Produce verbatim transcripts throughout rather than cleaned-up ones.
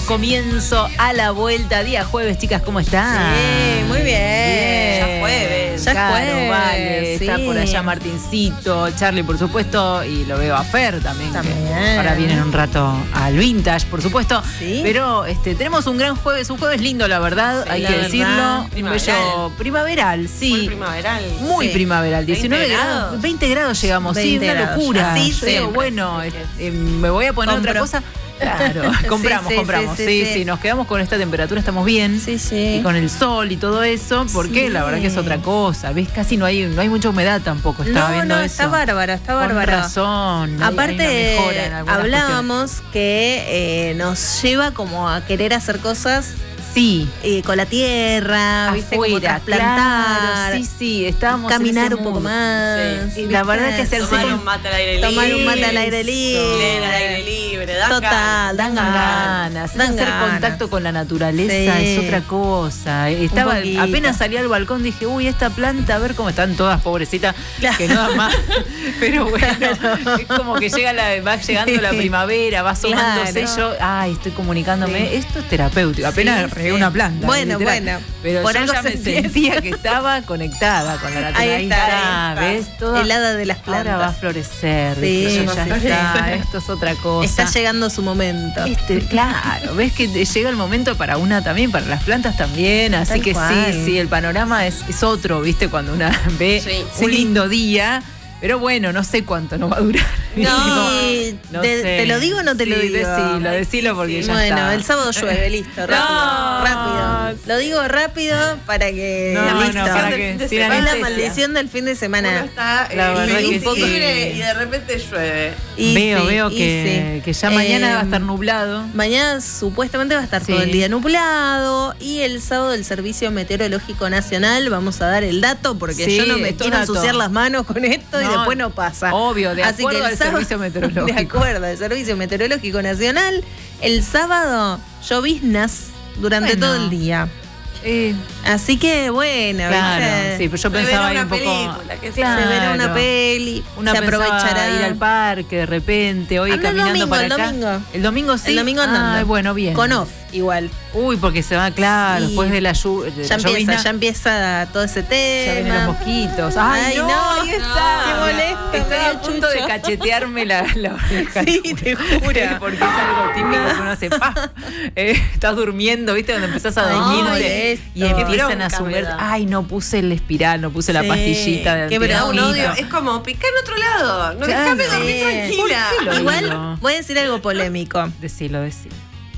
comienzo a la vuelta. Día jueves, chicas, ¿cómo están? Sí, muy bien. bien. Ya jueves. Ya Claro, jueves. Vale, sí. está por allá Martincito, Charlie, por supuesto, y lo veo a Fer también. También. Que ahora vienen un rato al Vintage, por supuesto. Sí. Pero este, tenemos un gran jueves, un jueves lindo, la verdad, Sí, hay la que verdad. decirlo. Un Primaveral. bello primaveral, sí. Muy primaveral. Muy Sí. primaveral, diecinueve ¿veinte grados, grados? veinte grados llegamos, sí, veinte una grados. locura. Así Yo digo, siempre. bueno, eh, eh, me voy a poner Compro. otra cosa. Claro, compramos, sí, compramos. Sí sí, sí, sí. nos quedamos con esta temperatura, estamos bien. Sí, sí. Y con el sol y todo eso, porque Sí. la verdad que es otra cosa. ¿Ves? Casi no hay, no hay mucha humedad tampoco. Estaba No, viendo no, eso. está bárbaro, está Con bárbaro. razón. hay- hay Aparte, una mejora en algunas hablábamos que eh, nos lleva como a querer hacer cosas cuestiones. Sí. eh, con la tierra, ¿viste? Como Afuera, trasplantar, claro, sí, sí, estábamos en caminar ese un poco mood. más. Sí. Y la ¿viste? verdad que hacer- Tomar Sí. un mate al aire libre. Tomar un mate al aire libre. Leer al aire libre. Dan Total, ganas. dan Dan ganas. ganas, Dan hacer ganas. contacto con la naturaleza Sí. es otra cosa. Estaba, poquito. apenas salí al balcón dije, uy, esta planta, a ver cómo están todas, pobrecitas, que no dan más. Pero bueno, es como que llega la, va llegando Sí. la primavera, va asomándose. Claro. Yo, ay, estoy comunicándome. Sí. Esto es terapéutico. Apenas Sí, regué sí. una planta. Bueno, literal. bueno. Pero Por yo algo ya se me empieza. sentía que estaba conectada con la naturaleza. Ahí está, ahí ¿ves? Todo El hada de las plantas. ahora va a florecer. Sí, dije, ya sí, está, sí. esto es otra cosa. Está llegando su momento. Este, claro, ves que te llega el momento para una también, para las plantas también, así Tal que cual. sí, sí, el panorama es, es otro, ¿viste? Cuando una ve Sí. un Sí. lindo día, pero bueno, no sé cuánto nos va a durar. No, Digo, no te, sé. ¿te lo digo o no te lo Sí, digo? Decilo, decilo porque Sí. ya Bueno, está. el sábado llueve, listo, rápido, No. rápido. Lo digo rápido para que No, listo. no, para del que fin de sin semana. Es la anestesia. maldición del fin de Uno semana. está eh, La verdad feliz que un poco sí. libre y de repente llueve. Y veo, sí, veo y que, sí. que ya mañana Eh, va a estar nublado. Mañana supuestamente va a estar Sí. todo el día nublado y el sábado el Servicio Meteorológico Nacional, vamos a dar el dato porque Sí, yo no me esto es quiero dato. ensuciar las manos con esto y No, después no pasa. Obvio, de Así acuerdo que el al sábado- servicio meteorológico. De acuerdo al Servicio Meteorológico Nacional, el sábado lloviznas durante Bueno. todo el día. Eh, Así que bueno, claro, ¿viste? sí, pero yo Se verá pensaba ahí una un poco. película, qué sé yo. Claro. Se verá una peli, Una se pensaba aprovechará ir al parque de repente, hoy Anda el caminando domingo, para el acá. domingo. El domingo sí. El domingo andando. Ay, bueno, bien. Con off, igual. Uy, porque se va, claro, Sí. después de la lluvia. Ya empieza, ya empieza todo ese tema. Ya vienen los mosquitos. Ay, Ay, no, no, ahí está. qué molesto, Estaba medio a punto chucho. de cachetearme la, la oreja. Sí, te juro. Porque es algo típico que uno hace, ¡pah! Eh, estás durmiendo, ¿viste? Cuando empezás a Ay, dormirte esto. y empiezan Qué a bronca subir. me da. Ay, no puse el espiral, no puse la Sí, pastillita de qué Me da un antihistamínico. odio. Es como picar en otro lado. No, Claro. déjame dormir Sí. tranquila. ¿Por qué lo Igual digo? voy a decir algo polémico. Decilo, decilo.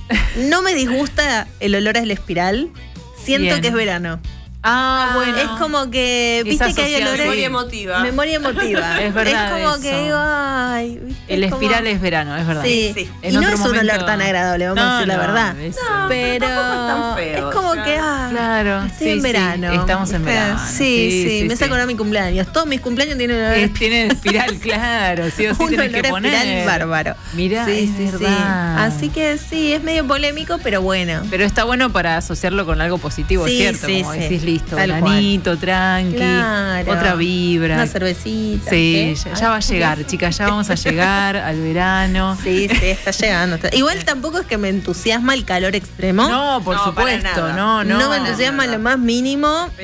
No me disgusta el olor a la espiral. Siento Bien. que es verano. Ah, bueno. Es como que, viste Esa que hay asociación. olores. Memoria emotiva. Memoria emotiva. Es verdad Es como eso. que digo, ay. ¿viste? El Es como- espiral es verano, es verdad. Sí, Sí. y En no otro es un momento- olor tan agradable, vamos a No, decir la no, verdad. es- No, pero tampoco es tan feo, es como o sea, que, ah, Claro, estoy sí, en sí, verano. estamos en ¿viste? verano. Sí, Sí, sí, sí, me sí. saco ahora mi cumpleaños. Todos mis cumpleaños tienen olor a Es- espiral. tiene espiral, claro, sí o sí Un tenés olor que a poner. espiral bárbaro. Mirá, sí, es sí, sí. verdad. Así que sí, es medio polémico, pero bueno. Pero está bueno para asociarlo con algo positivo, Sí, ¿cierto? sí, Como sí. decís, listo, Tal veranito, tranqui, Claro. otra vibra. Una cervecita. Sí, ¿eh? ya, ya va a llegar, chicas, ya vamos a llegar al verano. Sí, sí, está llegando. está- Igual tampoco es que me entusiasma el calor extremo. No, por No, para supuesto, nada. no, no. No me entusiasma lo más mínimo.